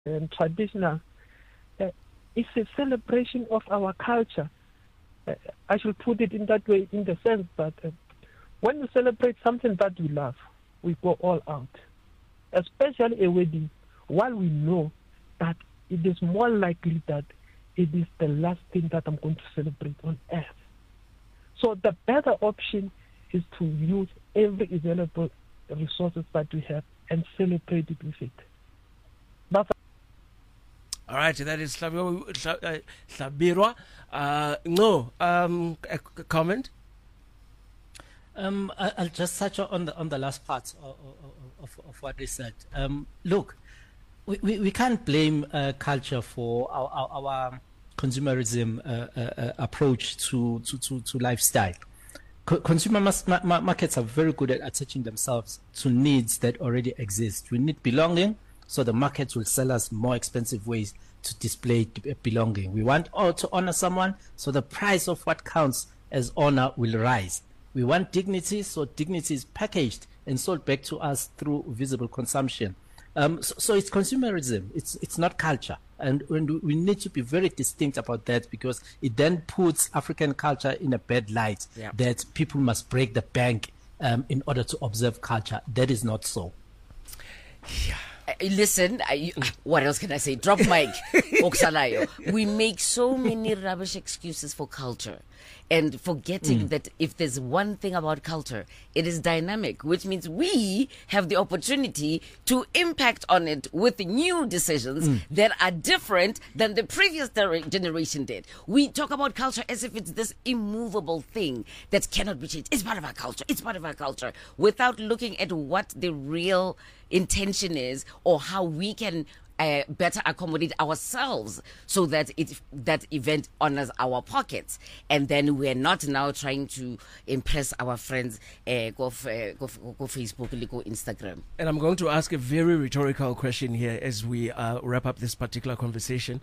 and traditional. It's a celebration of our culture. I should put it in that way, in the sense that when we celebrate something that we love, we go all out, especially a wedding, while we know that it is more likely that it is the last thing that I'm going to celebrate on earth. So the better option is to use every available resources that we have and celebrate it with it. That's All right, that is Hlabirwa. No, a comment? I'll just touch on the last part of what they said. Look, we can't blame culture for our consumerism approach to lifestyle. Consumer markets are very good at attaching themselves to needs that already exist. We need belonging, so the markets will sell us more expensive ways to display belonging. We want to honor someone, so the price of what counts as honor will rise. We want dignity, so dignity is packaged and sold back to us through visible consumption. So it's consumerism. It's not culture, and we need to be very distinct about that, because it then puts African culture in a bad light. Yeah. That people must break the bank in order to observe culture. That is not so. Listen, what else can I say? Drop mic, Oksalayo. We make so many rubbish excuses for culture, and forgetting that if there's one thing about culture, it is dynamic, which means we have the opportunity to impact on it with new decisions that are different than the previous generation did. We talk about culture as if it's this immovable thing that cannot be changed. It's part of our culture. It's part of our culture, without looking at what the real intention is, or how we can better accommodate ourselves so that that event honors our pockets, and then we're not now trying to impress our friends go Facebook, go Instagram. And I'm going to ask a very rhetorical question here as we wrap up this particular conversation.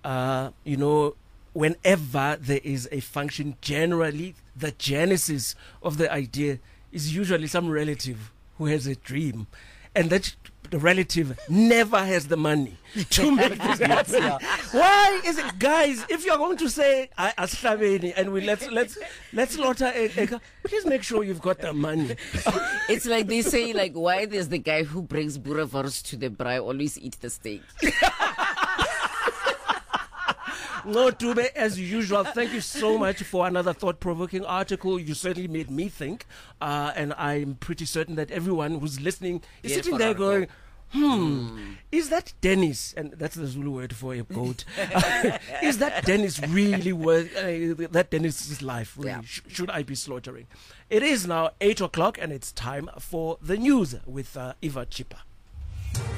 Whenever there is a function, generally the genesis of the idea is usually some relative who has a dream, and that the relative never has the money to make this happen. Why is it, guys? If you're going to say Aslabeni and let's slaughter a please make sure you've got the money. It's like they say, like, why there's the guy who brings boerewors to the braai always eat the steak. No, Dube, as usual, thank you so much for another thought-provoking article. You certainly made me think, and I'm pretty certain that everyone who's listening is sitting there going, is that Dennis, and that's the Zulu word for a goat, is that Dennis really worth, that Dennis's life, really, Yeah. should I be slaughtering? It is now 8 o'clock, and it's time for the news with Eva Chippa.